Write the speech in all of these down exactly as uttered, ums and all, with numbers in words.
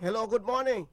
Hello, good morning.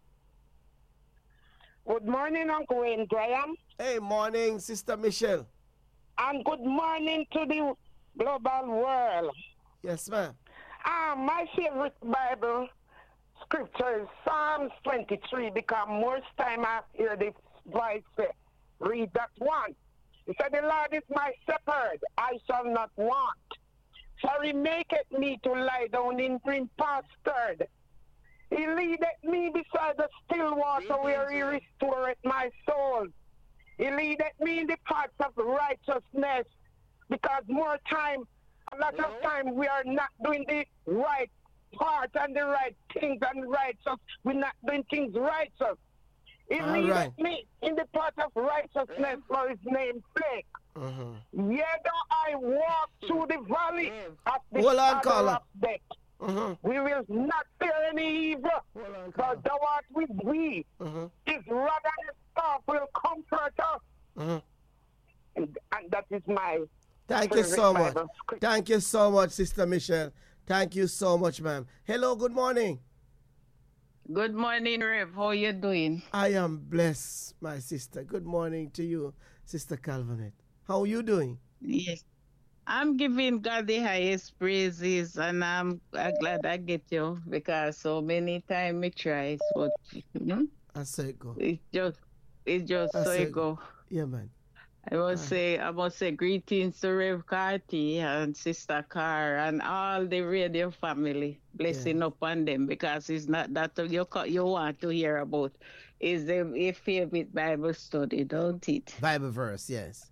Good morning, Uncle Wayne Graham. Hey, morning, Sister Michelle. And good morning to the global world. Yes, ma'am. Ah, my favorite Bible scripture is Psalms twenty-three because most time I hear this voice say, read that one. He said, the Lord is my shepherd, I shall not want. For he maketh me to lie down in green pastures. He leadeth me beside the still water where he restoreth my soul. He leadeth me in the paths of righteousness because more time, a lot of time we are not doing the right part and the right things and righteous. We're not doing things righteous. He All leadeth right. me in the path of righteousness for his name's sake. Mm-hmm. Yet though I walk through the valley of the Hold on, shadow caller. of death, Mm-hmm. we will not fear any evil, Hold on, for caller. thou art with we. Mm-hmm. His rod and his staff will comfort us. Mm-hmm. And, and that is my Thank you favorite so much. Bible scripture. Thank you so much, Sister Michelle. Thank you so much, ma'am. Hello, good morning. Good morning, Rev. How you doing? I am blessed, my sister. Good morning to you, Sister Calvinet. How are you doing? Yes. I'm giving God the highest praises, and I'm uh, glad I get you because so many times me try, but you know, I say it go. it's just it's just I so say it go. Yeah, man. I must Ah. say I must say greetings to Rev Carty and Sister Carr and all the radio family. Blessing upon them because it's not that you co- you want to hear about. Is the a favorite Bible study, don't it? Bible verse, yes.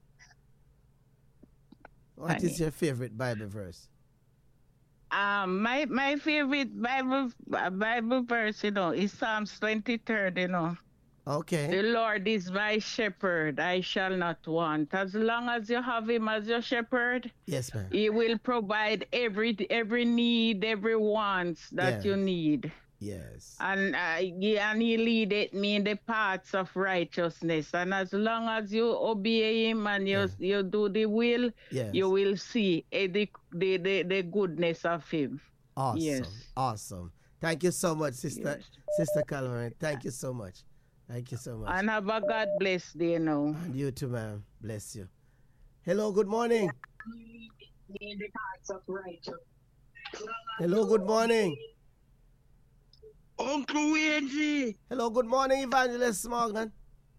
What Honey. is your favorite Bible verse? Um, my my favorite Bible uh, Bible verse, you know, is Psalms twenty-third, you know. Okay. The Lord is my shepherd, I shall not want. As long as you have him as your shepherd, Yes, ma'am. he will provide every every need, every want that you Yes. need. Yes. And uh, he, and he leadeth me in the paths of righteousness. And as long as you obey him and you Yes. you do the will, Yes. you will see eh, the, the, the, the goodness of him. Awesome. Yes. Awesome. Thank you so much, Sister Yes. Sister Calvin. Thank you so much. Thank you so much. And have a God bless day now. And you too, ma'am. Bless you. Hello, good morning. Hello, good morning. Uncle Wendy, Hello, good morning, Evangelist Morgan.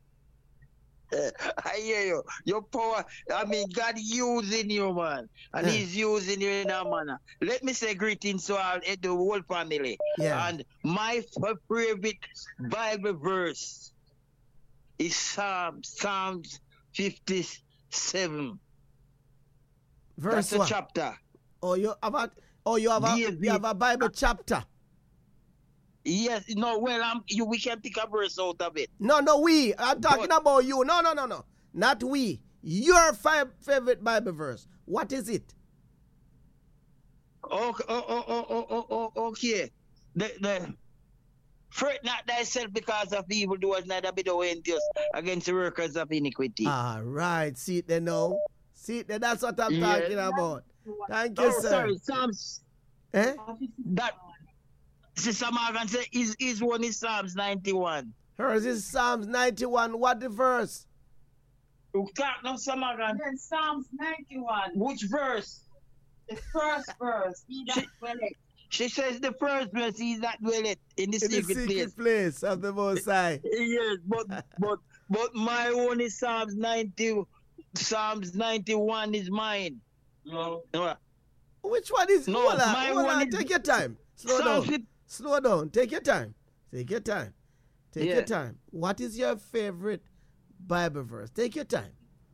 I hear you. Your power, I mean, God using you, man. And Yeah. he's using you in a manner. Let me say greetings to all eh, the whole family. Yeah. And my f- favorite Bible verse is Psalm, Psalms fifty-seven. Verse That's a one. chapter. Oh, you have a oh you have a David. you have a Bible chapter. Yes, no, well, I'm, you, we can pick a verse out of it. No, no, we. I'm talking But- about you. No, no, no, no. Not we. Your fi- favorite Bible verse. What is it? Oh, oh, oh, oh, oh, oh, oh, okay. The, the, fret not thyself because of evil doers, neither be thou envious against the workers of iniquity. All right. See it there now. See it there. That's what I'm Yes. talking about. Thank you, Oh, sir. sorry, Psalms. Eh? That Sister Morgan said his, his one is Psalms ninety-one. Hers is Psalms ninety-one. What the verse? You can't know Sister Morgan. Then Psalms ninety-one, Which verse? the first verse, he that dwelleth. She says the first verse is that dwelleth in the In the secret secret place. place of the Most High. Yes, but but but my own is Psalms ninety. Psalms ninety-one is mine. No. No. Which one is? No, hold on, my hold one on. is- Take your time. Slow Psalms down. fif- Slow down. Take your time. Take your time. Take your Yeah. time. What is your favorite Bible verse? Take your time.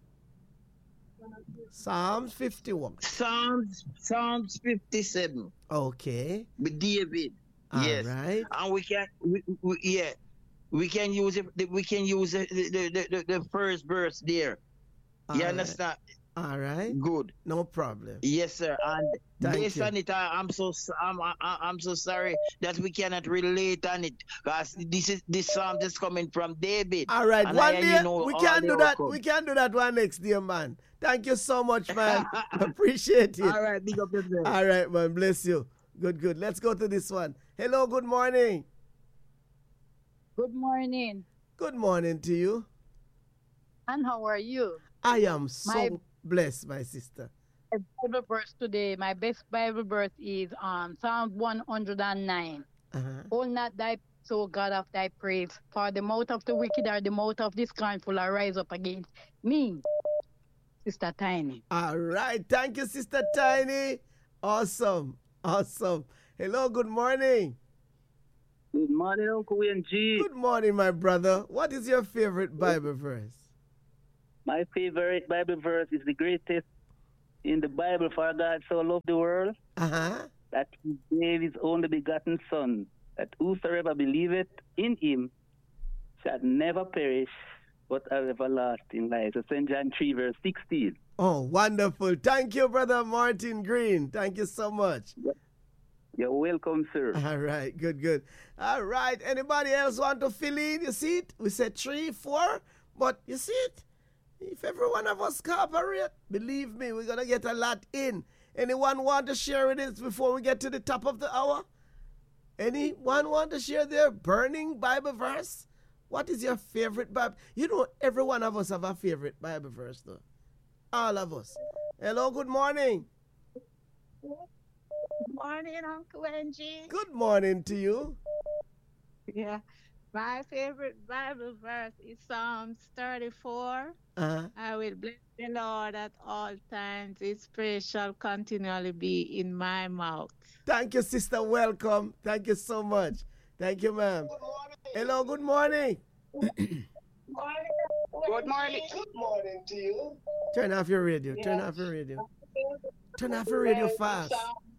Psalms fifty-one. Psalms Psalms fifty-seven Okay. with David. All Yes. right. And we can we, we, yeah. We can use it we can use it, the, the, the, the first verse there. All you right. understand? All right. Good. No problem. Yes, sir. And Thank based you. on it, I, I'm so s- I'm I, I'm so sorry that we cannot relate on it because this is this psalm is coming from David. All right. And One I, day you know, we all can the do that. outcome. We can do that one next day, man. Thank you so much, man. Appreciate it. All right, big up yourself. All right, man. Bless you. Good, good. Let's go to this one. Hello, good morning. Good morning. Good morning to you. And how are you? I am so My blessed, my sister. Bible verse today, my best Bible verse is um Psalm one hundred nine. Uh-huh. Hold not thy peace, O God of thy praise, for the mouth of the wicked or the mouth of the scornful are rise up against me, Sister Tiny. All right. Thank you, Sister Tiny. Awesome. Awesome. Hello, good morning. Good morning, Uncle Wayne G. Good morning, my brother. What is your favorite Bible verse? My favorite Bible verse is the greatest in the Bible. For God so loved the world Uh-huh. that he gave his only begotten Son, that whosoever believeth in him shall never perish, but have everlasting life. So Saint John three, verse sixteen. Oh, wonderful. Thank you, Brother Martin Green. Thank you so much. You're welcome, sir. All right, good, good. All right, anybody else want to fill in? You see it? We said three, four, but you see it? If every one of us cooperate, believe me, we're going to get a lot in. Anyone want to share with us before we get to the top of the hour? Anyone want to share their burning Bible verse? What is your favorite Bible? You know, every one of us have a favorite Bible verse, though. All of us. Hello, good morning. Good morning, Uncle Angie. Good morning to you. Yeah. My favorite Bible verse is Psalms thirty-four. Uh-huh. I will bless the Lord at all times. His praise shall continually be in my mouth. Thank you, sister. Welcome. Thank you so much. Thank you, ma'am. Hello, good morning. Good morning. Good morning to you. Turn off your radio. Turn off your radio. Turn off your radio fast.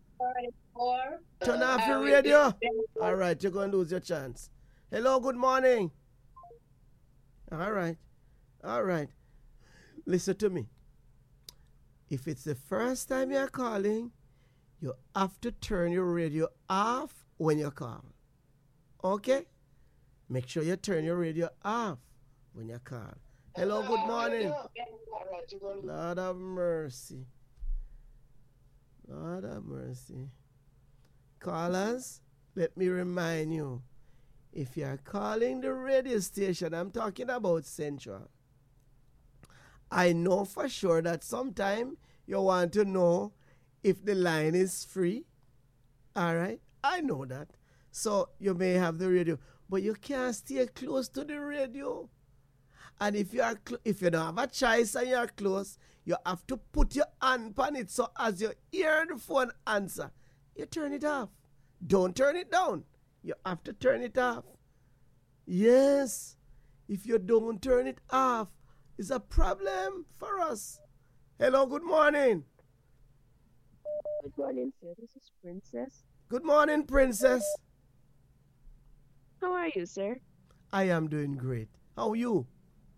Turn off your radio. All right, you're going to lose your chance. Hello, good morning. All right. All right. Listen to me. If it's the first time you're calling, you have to turn your radio off when you call. Okay? Make sure you turn your radio off when you call. Hello, good morning. Lord have mercy. Lord have mercy. Callers, let me remind you, if you're calling the radio station, I'm talking about Central, I know for sure that sometime you want to know if the line is free. All right? I know that. So you may have the radio, but you can't stay close to the radio. And if you are cl- if you don't have a choice and you're close, you have to put your hand on it. So as you hear the phone answer, you turn it off. Don't turn it down. You have to turn it off. Yes. If you don't turn it off, it's a problem for us. Hello, good morning. Good morning, sir. This is Princess. Good morning, Princess. How are you, sir? I am doing great. How are you?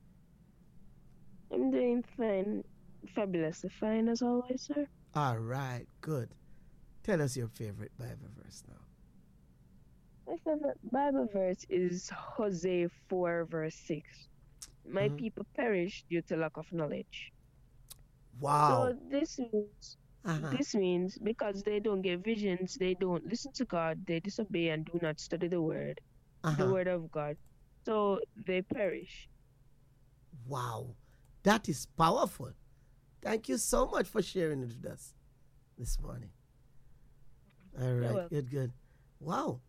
I'm doing fine. Fabulously fine as always, sir. All right, good. Tell us your favorite Bible verse now. My favorite Bible verse is Hosea four, verse six. My Mhm. people perish due to lack of knowledge. Wow. So this means Uh-huh. this means because they don't get visions, they don't listen to God, they disobey and do not study the word, the Uh-huh. word of God. So they perish. Wow. That is powerful. Thank you so much for sharing it with us this morning. All right, welcome. good, good. Wow.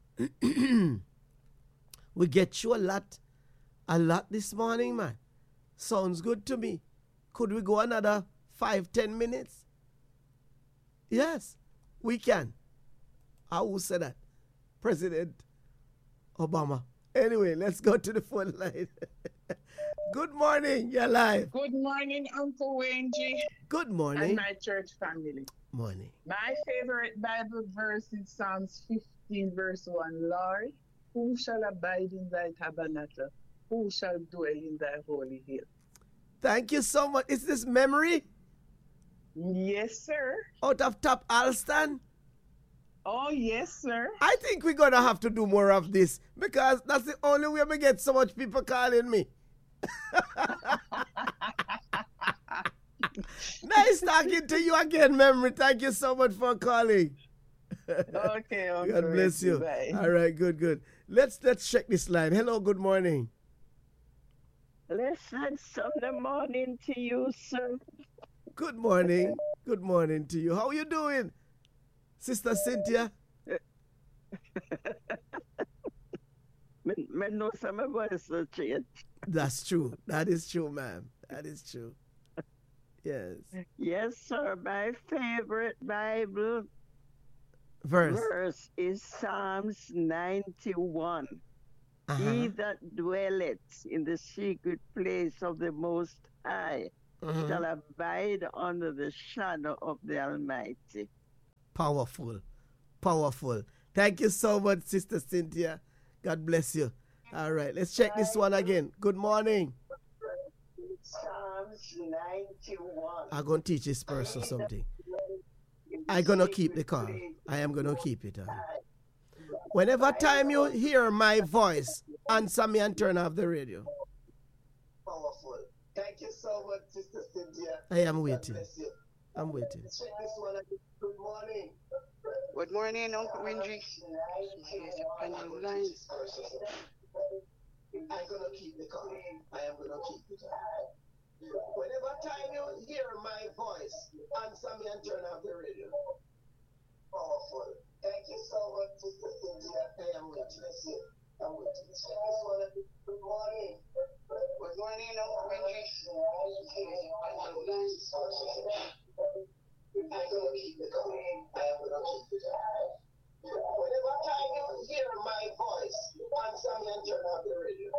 We get you a lot, a lot this morning, man. Sounds good to me. Could we go another five, ten minutes? Yes, we can. I will say that. President Obama. Anyway, let's go to the phone line. Good morning, you're live. Good morning, Uncle Wendy Good and morning. my church family. Morning. My favorite Bible verse is Psalms fifteen, verse one. Lord, who shall abide in thy tabernacle? Who shall dwell in thy holy hill? Thank you so much. Is this memory Yes, sir. out of Top Alston? Oh, yes, sir. I think we're going to have to do more of this because that's the only way we get so much people calling me. Nice talking to you again, Memory. Thank you so much for calling. Okay, Uncle God bless Wendy, you. bye. All right, good, good. let's let's check this line. Hello, good morning. Blessed Sunday morning to you, sir. Good morning. Good morning to you. How are you doing, Sister Cynthia? Me, me know some of voice will change. That's true. That is true, ma'am. That is true. Yes. Yes, sir. My favorite Bible Verse. verse is Psalms ninety-one. Uh-huh. He that dwelleth in the secret place of the Most High Mhm. shall abide under the shadow of the Almighty. Powerful. Powerful. Thank you so much, Sister Cynthia. God bless you. All right, let's check this one again. Good morning. Psalms ninety-one. I'm going to teach this person something. I'm going to keep the call. I am going to keep it. uh. Whenever time you hear my voice, answer me and turn off the radio. Powerful. Thank you so much, Sister Cynthia. I am God waiting. bless you. I'm waiting. Let's check this one again. Good morning. Good morning, Uncle Winry. I'm gonna keep the call. I am gonna keep it. Whenever time you hear my voice, answer me and turn off the radio. Powerful. Thank you so much, Sister Cynthia. I am waiting. I'm waiting. Let's check this one again. Good morning. Good morning, Uncle Winry. I'm gonna keep the call. I am gonna keep it. Whenever time you hear my voice, answer me and turn off the radio.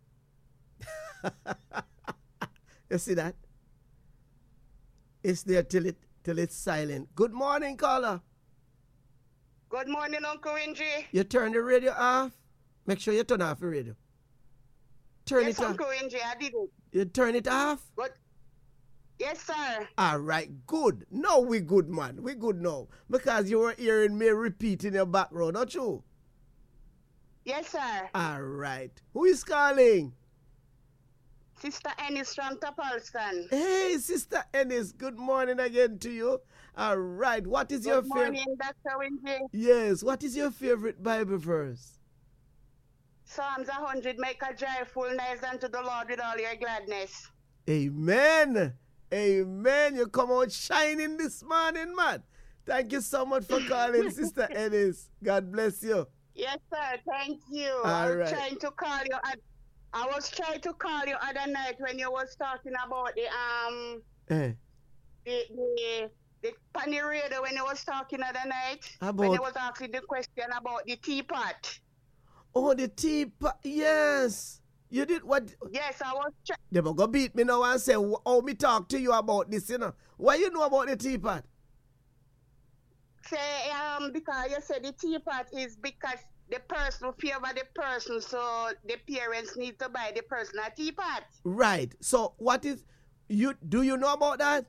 You see that? It's there till it till it's silent. Good morning, caller. Good morning, Uncle Winry. You turn the radio off. Make sure you turn off the radio. Turn Yes, it off. Uncle Winry, I did it. You turn it off? Good. Yes, sir. All right, good. Now we good, man. We good now. Because you were hearing me repeat in your background, not you? Yes, sir. All right. Who is calling? Sister Ennis from Topolston. Hey, Sister Ennis. Good morning again to you. All right. What is your Good favorite? morning, Doctor Winry. Yes. What is your favorite Bible verse? Psalms one hundred, make a joyful noise unto the Lord with all your gladness. Amen. Amen. You come out shining this morning, man. Thank you so much for calling, Sister Ennis. God bless you. Yes, sir. Thank you. All I was right. trying to call you. At, I was trying to call you other night when you was talking about the um Eh. the the the funny radio when you was talking other night when About- you was asking the question about the teapot. Oh, the teapot. Yes. You did what? Yes, I was. Try- They will go beat me now and say, oh, me talk to you about this, you know. What you know about the teapot? Say um because you said the teapot is because the person favor the person, so the parents need to buy the person a teapot. Right. So what is, you do you know about that?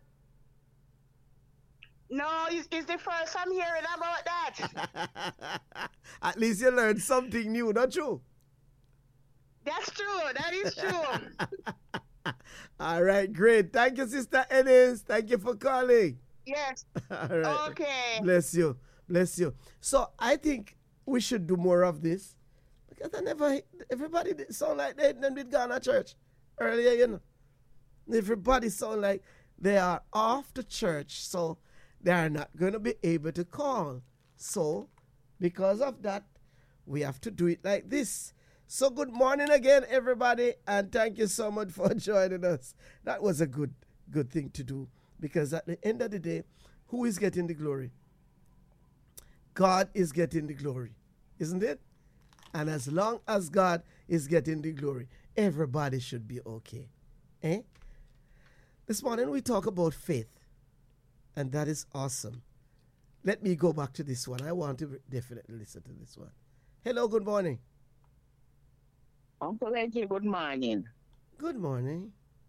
No, it's, it's the first I'm hearing about that. At least you learned something new, not true? That's true. That is true. All right, great. Thank you, Sister Ennis. Thank you for calling. Yes. All right. Okay. Bless you. Bless you. So I think we should do more of this because I never, everybody did sound like they them did go to church earlier, you know. Everybody sound like they are off to church, so they are not going to be able to call. So because of that, we have to do it like this. So good morning again, everybody, and thank you so much for joining us. That was a good, good thing to do because at the end of the day, who is getting the glory? God is getting the glory, isn't it? And as long as God is getting the glory, everybody should be okay. Eh? This morning we talk about faith, and that is awesome. Let me go back to this one. I want to definitely listen to this one. Hello, good morning. Uncle Reggie, good morning. Good morning.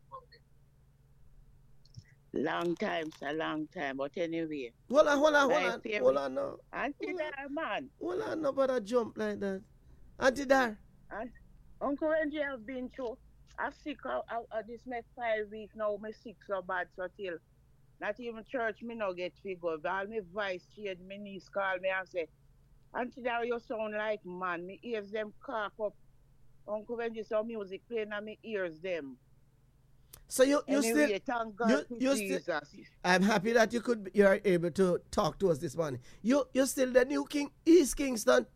Long time, sir, long time. But anyway. Hold on, hold on, hold my on. favorite- Hold on now. Auntie Dar, man. Hold on, nobody jump like that. Auntie Dar. Aunt- Uncle Reggie, I've been through. I'm sick. I, I, I, this next five weeks now, my sick so bad, so till not even church, me no get figure. All my voice change, my niece call me and say, Until now you sound like man. Me ears them cock up. Uncle when you saw music playing and me ears them. So you you Anyway, still thank God you, for you Jesus. still, I'm happy that you could you are able to talk to us this morning. You you still the new King East Kingston?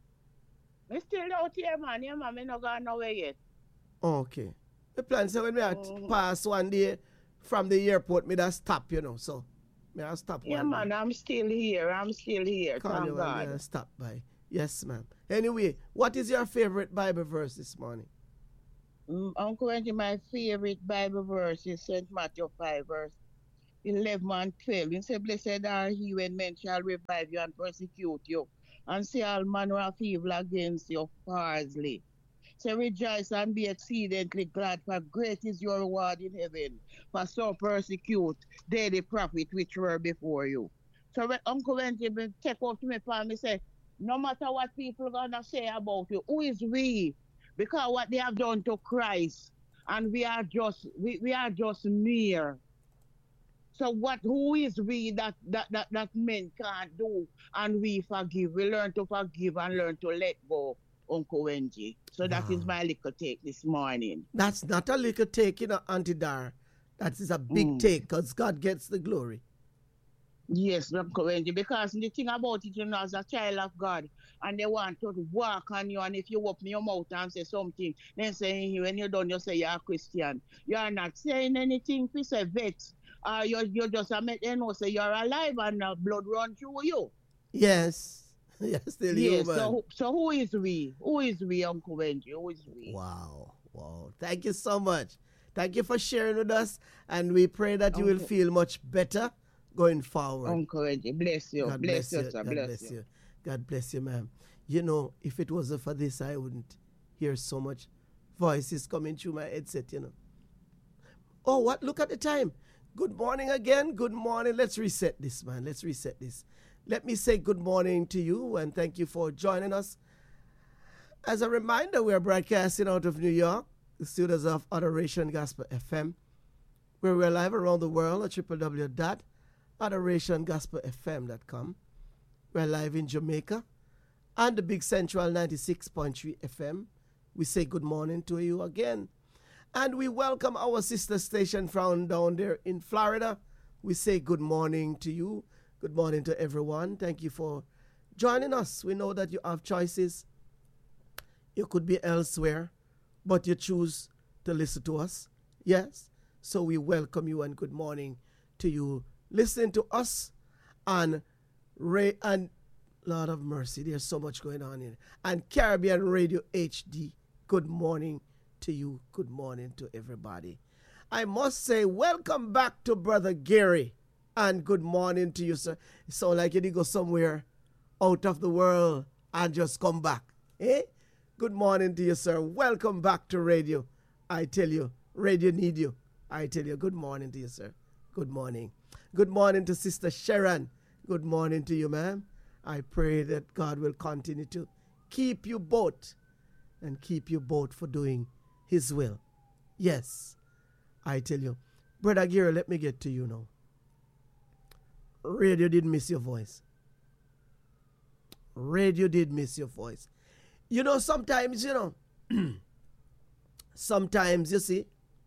Me still out here, man. Yeah, man. Me not gone nowhere yet. Okay. The plan say when me a Mhm. pass one day from the airport, me that stop, you know. So me I stop Yeah, one man. day. I'm still here. I'm still here. Call Thank you one day God. and stop by. Yes, ma'am. Anyway, what is your favorite Bible verse this morning? Mm, Uncle Wendy, my favorite Bible verse is Saint Matthew five, verse eleven and twelve. He said, Blessed are he when men shall revive you and persecute you, and say all manner of evil against you falsely. So rejoice and be exceedingly glad, for great is your reward in heaven. For so persecute they the prophet which were before you. So when Uncle Wendy take off to me, and me say, no matter what people gonna say about you, who is we? Because what they have done to Christ, and we are just we, we are just mere. So what who is we that that, that that men can't do and we forgive? We learn to forgive and learn to let go, Uncle Wendy. So that is Wow. my little take this morning. That's not a little take, you know, Auntie Dar. That is a big Mm. take because God gets the glory. Yes, Uncle Wendy, because the thing about it, you know, as a child of God, and they want to walk on you, and if you open your mouth and say something, then say when you're done, you say you're a Christian. You're not saying anything, you say vex. Uh, you you just a make them know say you're alive and uh, blood run through you. Yes. Yes, still Yes, human. so so who is we? Who is we, Uncle Wendy? Who is we? Wow. Wow. Thank you so much. Thank you for sharing with us. And we pray that you will Uncle- feel much better going forward. Uncle Wendy, bless you. God bless, bless you, you. sir. God bless, bless you. you. God bless you, ma'am. You know, if it wasn't for this, I wouldn't hear so much voices coming through my headset, you know. Oh, what? Look at the time. Good morning again. Good morning. Let's reset this, man. Let's reset this. Let me say good morning to you and thank you for joining us. As a reminder, we are broadcasting out of New York, the studios of Adoration Gospel F M, where we're live around the world at w w w dot adoration gospel f m dot com. We're live in Jamaica and the Big Central ninety-six point three F M. We say good morning to you again. And we welcome our sister station from down there in Florida. We say good morning to you. Good morning to everyone. Thank you for joining us. We know that you have choices. You could be elsewhere, but you choose to listen to us. Yes. So we welcome you and good morning to you. Listen to us and Ray and Lord of Mercy. There's so much going on here. And Caribbean Radio H D. Good morning to you. Good morning to everybody. I must say, welcome back to Brother Gary. And good morning to you, sir. It sounds like you did go somewhere out of the world and just come back. Eh? Good morning to you, sir. Welcome back to radio. I tell you, radio need you. I tell you, good morning to you, sir. Good morning. Good morning to Sister Sharon. Good morning to you, ma'am. I pray that God will continue to keep you both and keep you both for doing his will. Yes, I tell you. Brother Gary, let me get to you now. Radio did miss your voice. Radio did miss your voice. You know, sometimes, you know, sometimes, you see,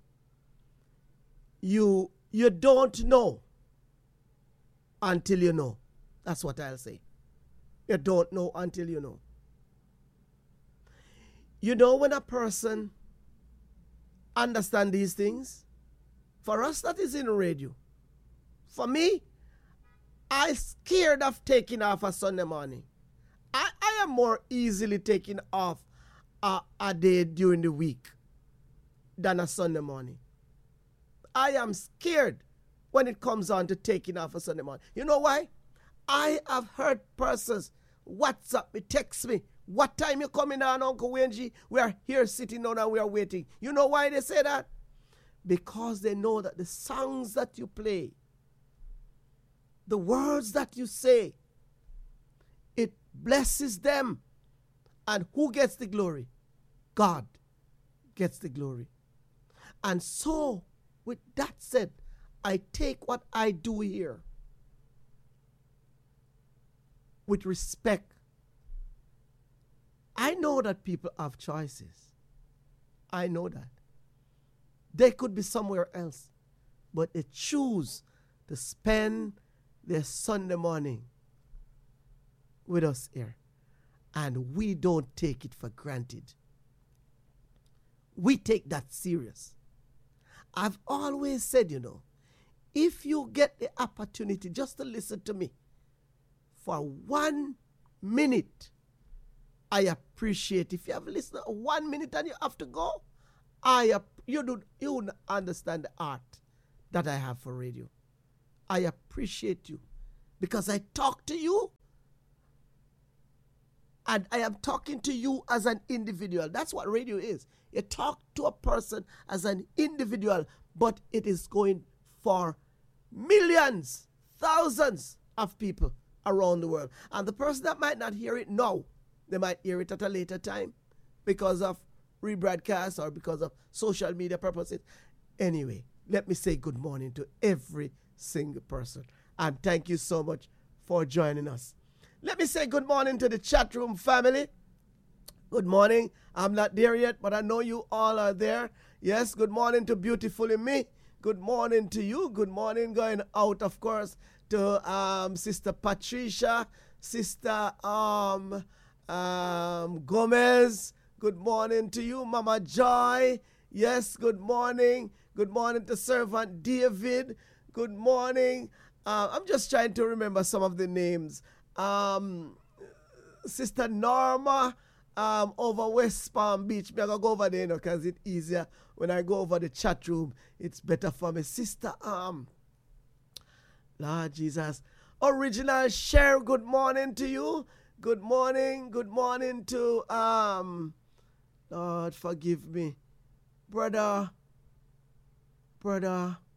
you you don't know until you know. That's what I'll say. You don't know until you know. You know when a person understands these things? For us, that is in radio. For me, I'm scared of taking off a Sunday morning. I, I am more easily taking off a, a day during the week than a Sunday morning. I am scared when it comes on to taking off a Sunday morning. You know why? I have heard persons WhatsApp me, text me, what time you coming on, Uncle Wendy? We are here sitting down and we are waiting. You know why they say that? Because they know that the songs that you play, the words that you say, it blesses them. And who gets the glory? God gets the glory. And so, with that said, I take what I do here with respect I know that people have choices. I know that. They could be somewhere else, but they choose to spend their Sunday morning with us here. And we don't take it for granted. We take that serious. I've always said, you know, if you get the opportunity just to listen to me for one minute, I appreciate. If you have listened one minute and you have to go, I you do you understand the art that I have for radio. I appreciate you because I talk to you and I am talking to you as an individual. That's what radio is. You talk to a person as an individual, but it is going for millions, thousands of people around the world. And the person that might not hear it now, they might hear it at a later time because of rebroadcast or because of social media purposes. Anyway, let me say good morning to every single person. And thank you so much for joining us. Let me say good morning to the chat room family. Good morning. I'm not there yet, but I know you all are there. Yes, good morning to Beautifully Me. Good morning to you. Good morning going out, of course, to um, Sister Patricia, Sister um, um, Gomez. Good morning to you, Mama Joy. Yes, good morning. Good morning to Servant David. Good morning. Uh, I'm just trying to remember some of the names. Um, Sister Norma um, over West Palm Beach. I'm going to go over there because it's easier. When I go over the chat room, it's better for me. Sister, um, Lord Jesus. Original Cher, good morning to you. Good morning. Good morning to, um, Lord, forgive me. Brother, brother,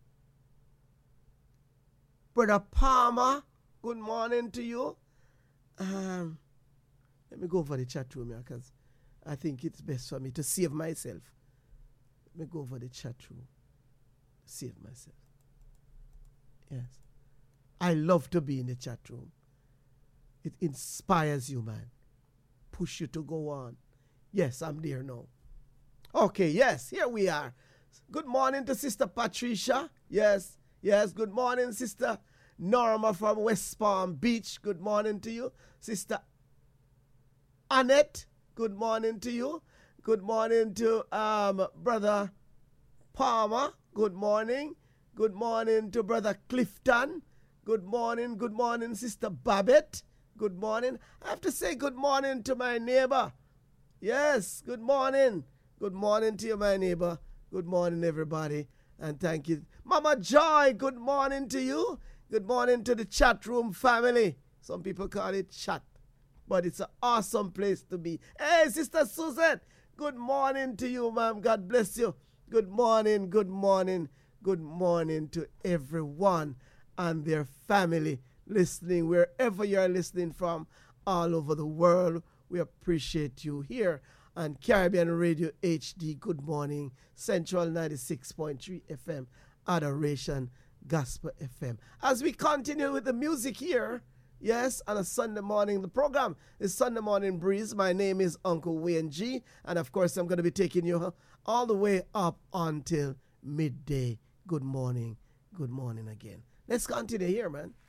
Brother Palmer, good morning to you. Um, let me go over the chat room here because I think it's best for me to save myself. Let me go over the chat room. Save myself. Yes. I love to be in the chat room. It inspires you, man. Push you to go on. Yes, I'm there now. Okay, yes, here we are. Good morning to Sister Patricia. Yes, yes, good morning, Sister Norma from West Palm Beach. Good morning to you. Sister Annette, good morning to you. Good morning to um, Brother Palmer. Good morning. Good morning to Brother Clifton. Good morning. Good morning, Sister Babette. Good morning. I have to say good morning to my neighbor. Yes, good morning. Good morning to you, my neighbor. Good morning, everybody. And thank you. Mama Joy, good morning to you. Good morning to the chat room family. Some people call it chat, but it's an awesome place to be. Hey, Sister Suzette, good morning to you, ma'am. God bless you. Good morning, good morning, good morning to everyone and their family listening, wherever you're listening from, all over the world. We appreciate you here on Caribbean Radio H D. Good morning, Central ninety-six point three F M, Adoration Gospel F M. As we continue with the music here, yes, on a Sunday morning, the program is Sunday Morning Breeze. My name is Uncle Wayne G, and of course, I'm going to be taking you all the way up until midday. Good morning. Good morning again. Let's continue here, man.